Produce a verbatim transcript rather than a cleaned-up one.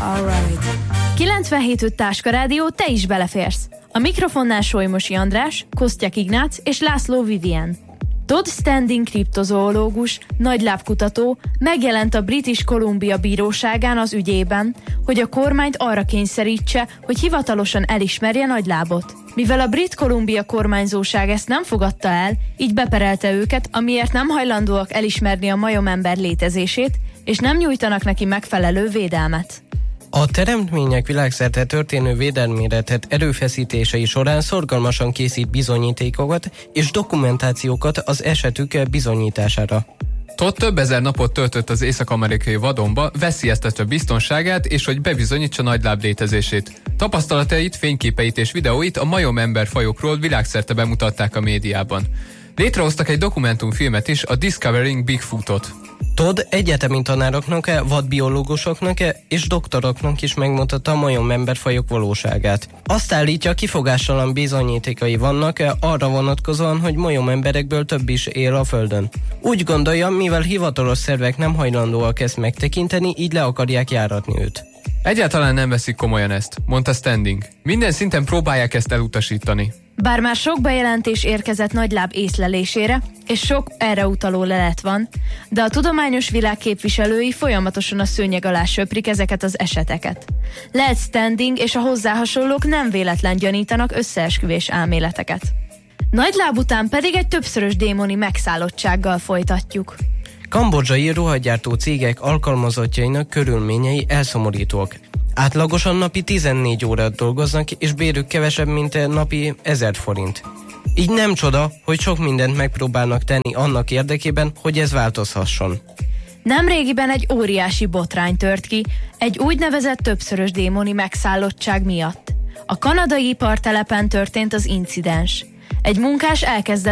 Alright. kilencvenhét öt Táska Rádió, te is beleférsz. A mikrofonnál Solymosi András, Kosztyak Ignác és László Vivien. Todd Standing kriptozoológus, nagylábkutató megjelent a British Columbia bíróságán az ügyében, hogy a kormányt arra kényszerítse, hogy hivatalosan elismerje nagylábot. Mivel a Brit Columbia kormányzóság ezt nem fogadta el, így beperelte őket, amiért nem hajlandóak elismerni a majomember létezését, és nem nyújtanak neki megfelelő védelmet. A teremtmények világszerte történő védelmére tett erőfeszítései során szorgalmasan készít bizonyítékokat és dokumentációkat az esetük bizonyítására. Todd több ezer napot töltött az észak-amerikai vadonba, veszélyeztetve biztonságát és hogy bebizonyítsa nagyláb létezését. Tapasztalatait, fényképeit és videóit a majomember fajokról világszerte bemutatták a médiában. Létrehoztak egy dokumentumfilmet is, a Discovering Bigfootot. Todd egyetemi tanároknak, vadbiológusoknak és doktoroknak is megmutatta a majomemberfajok valóságát. Azt állítja, kifogástalan bizonyítékai vannak arra vonatkozóan, hogy majomemberekből több is él a Földön. Úgy gondolja, mivel hivatalos szervek nem hajlandóak ezt megtekinteni, így le akarják járatni őt. Egyáltalán nem veszik komolyan ezt, mondta Standing. Minden szinten próbálják ezt elutasítani. Bár már sok bejelentés érkezett nagyláb észlelésére, és sok erre utaló lelet van, de a tudományos világ képviselői folyamatosan a szőnyeg alá söprik ezeket az eseteket. Lehet Standing és a hozzá hasonlók nem véletlen gyanítanak összeesküvés elméleteket. Nagyláb után pedig egy többszörös démoni megszállottsággal folytatjuk. Kambodzsai ruhagyártó cégek alkalmazottjainak körülményei elszomorítóak. Átlagosan napi tizennégy órát dolgoznak, és bérük kevesebb, mint napi ezer forint. Így nem csoda, hogy sok mindent megpróbálnak tenni annak érdekében, hogy ez változhasson. Nemrégiben egy óriási botrány tört ki, egy úgynevezett többszörös démoni megszállottság miatt. A kanadai ipartelepen történt az incidens. Egy munkás elkezdett